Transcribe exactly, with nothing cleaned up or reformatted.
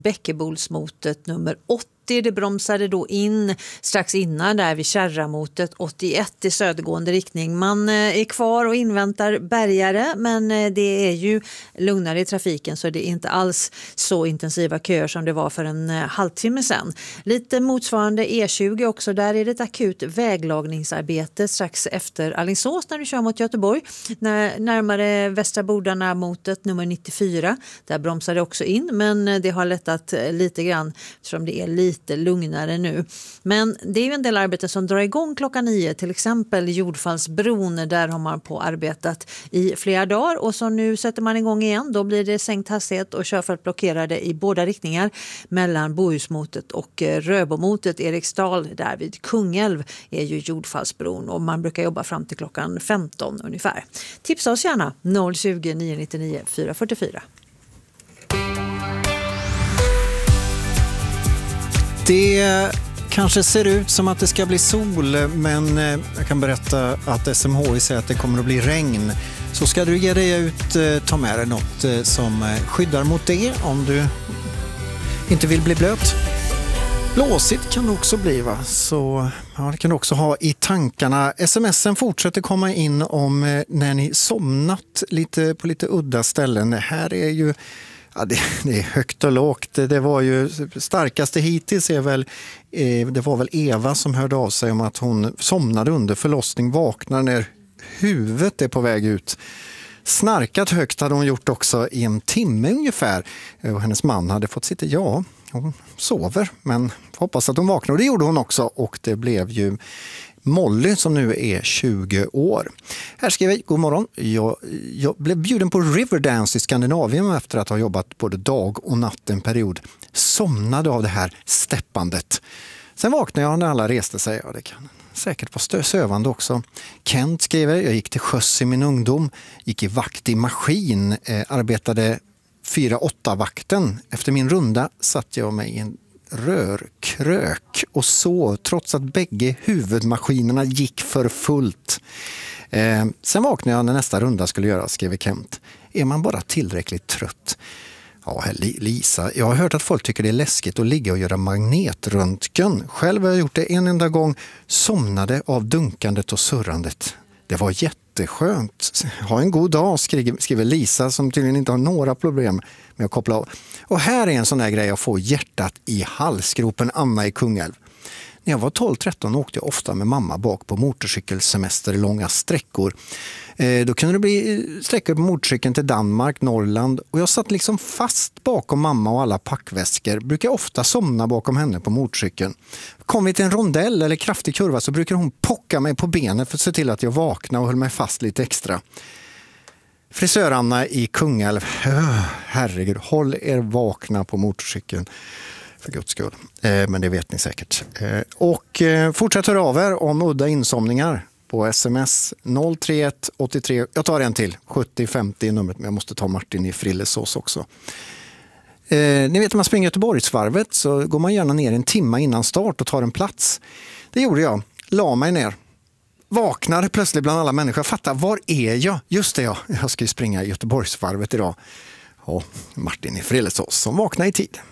Bäckebolsmotet nummer åttio. Det bromsade då in strax innan där vid Kärramotet åttioett i södergående riktning. Man är kvar och inväntar bärgare, men det är ju lugnare i trafiken så det är inte alls så intensiva köer som det var för en halvtimme sedan. Lite motsvarande E tjugo också, där är det ett akut väglagningsarbete strax efter Alingsås när du kör mot Göteborg. När, närmare Västra Bodarna-motet nummer nittiofyra, där bromsade det också in, men det har lättat lite grann eftersom det är lite lite lugnare nu. Men det är ju en del arbete som drar igång klockan nio, till exempel Jordfallsbron, där har man på arbetat i flera dagar och så nu sätter man igång igen. Då blir det sänkt hastighet och körfält blockerade i båda riktningar mellan Bohusmotet och Röbomotet. Eriksdal där vid Kungälv är ju Jordfallsbron och man brukar jobba fram till klockan femton ungefär. Tipsa oss gärna noll tjugo, nio nittionio, fyra fyrtiofyra. Det kanske ser ut som att det ska bli sol, men jag kan berätta att S M H I säger att det kommer att bli regn. Så ska du ge dig ut, ta med dig något som skyddar mot det om du inte vill bli blöt. Blåsigt kan det också bli, va? Så ja, det kan du också ha i tankarna. Smsen fortsätter komma in om när ni somnat lite på lite udda ställen. Det här är ju Ja, det, det är högt och lågt. Det var ju starkaste hittills är väl eh, det var väl Eva som hörde av sig om att hon somnade under förlossning, vaknar när huvudet är på väg ut. Snarkat högt hade hon gjort också i en timme ungefär. Och hennes man hade fått sitta, ja, hon sover, men hoppas att hon vaknar. Och det gjorde hon också, och det blev ju Molly som nu är tjugo år. Här skriver jag, god morgon. Jag, jag blev bjuden på Riverdance i Skandinavien efter att ha jobbat både dag och natt en period. Somnade av det här steppandet. Sen vaknade jag när alla reste sig. Ja, det kan säkert vara sövande också. Kent skriver, jag gick till sjöss i min ungdom. Gick i vakt i maskin. Eh, arbetade fyra åtta vakten. Efter min runda satt jag mig i en rörkrök och så, trots att bägge huvudmaskinerna gick för fullt. Eh, sen vaknade jag när nästa runda skulle göras, skriver Kent. Är man bara tillräckligt trött? Ja, Lisa, jag har hört att folk tycker det är läskigt att ligga och göra magnetröntgen. Själv har jag gjort det en enda gång, somnade av dunkandet och surrandet. Det var jätteskönt. Ha en god dag, skriver Lisa som tydligen inte har några problem med att koppla av. Och här är en sån där grej jag får hjärtat i halsgropen, Anna i Kungälv. När jag var tolv tretton åkte jag ofta med mamma bak på motorcykelsemester långa sträckor. Eh, då kunde det bli sträckor på motorcykeln till Danmark, Norrland. Och jag satt liksom fast bakom mamma och alla packväskor. Brukar ofta somna bakom henne på motorcykeln. Kom vi till en rondell eller kraftig kurva så brukar hon pocka mig på benet för att se till att jag vaknade och höll mig fast lite extra. Frisör-Anna i Kungälv. Oh, herregud, håll er vakna på motorcykeln. För guds skull. Eh, men det vet ni säkert. Eh, och eh, fortsätt höra av er om udda insomningar på sms noll tre ett åtta tre. Jag tar en till. sjuttio femtio numret, men jag måste ta Martin i Frillesås också. Eh, ni vet, när man springer Göteborgsvarvet så går man gärna ner en timme innan start och tar en plats. Det gjorde jag. La mig ner. Vaknade plötsligt bland alla människor. Jag fattar, var är jag? Just det, ja. Jag ska ju springa Göteborgsvarvet idag. Ja, Martin i Frillesås som vaknar i tid.